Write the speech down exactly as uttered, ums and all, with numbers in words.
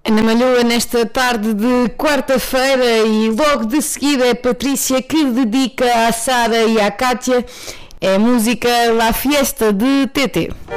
Ana Malhoa nesta tarde de quarta-feira e logo de seguida é Patrícia que dedica à Sara e à Kátia, é a música La Fiesta de T T.